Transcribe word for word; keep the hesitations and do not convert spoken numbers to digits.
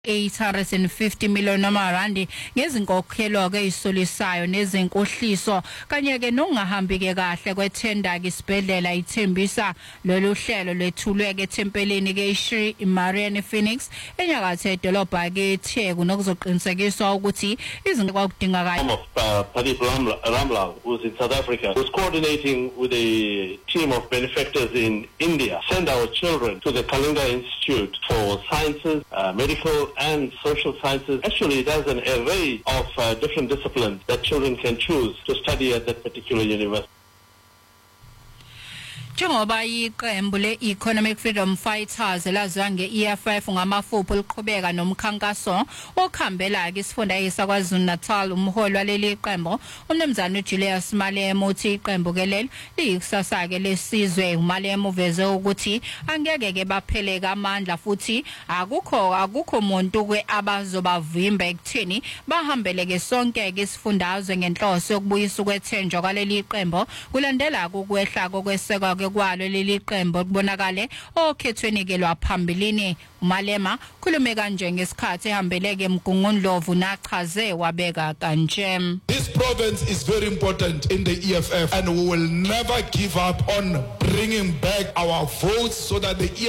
eight hundred fifty million amarandi ngezinkokhelo ke isolisayo nezenkohliso kanye ke nokungahambi ke kahle kwethenda ke isibhedlela ithembisa lolu hlelo lethulwe ke tempelini ke Shri Marian Phoenix enyakatho edolobha ke Theku nokuzoqinisekiswa ukuthi izinto kwakudingakala. Padip Ramlal, who's in South Africa, was coordinating with a team of benefactors in India, send our children to the Kalinga Institute for Sciences, uh, Medical and Social Sciences. Actually, it has an array of uh, different disciplines that children can choose to study at that particular university. Njengoba iqembu le-Economic Freedom Fighters laziwa nge-E F F ngamafupho liqhubeka nomkhankaso okhambela ke isifunda sakwaZulu Natal, umholi waleli qembu umnumzana uJulius Malema uthi iqembu ke leli liyikusasa ke lesizwe. uMalema uveze ukuthi angeke ke baphele kamandla futhi akukho akukho umuntu ke abazobavimba ekuthini bahambele ke sonke ke isifundazwe ngenhloso yokubuyisa ukwethenjwa kwaleli qembu kulandela ukwehla kokwesekwa kwalo leli qembu kubonakale okhethweni ke lwaphambilini. uMalema khulume kanje ngesikhathi ehambeleke eMgungundlovu nachaze wabeka kanje. This province is very important in the E F F and we will never give up on bringing back our votes so that the E